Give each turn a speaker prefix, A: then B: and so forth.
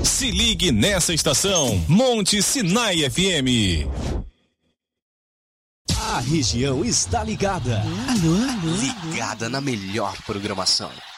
A: Se ligue nessa estação, Monte Sinai FM.
B: A região está ligada.
C: Alô? Ligada na melhor programação.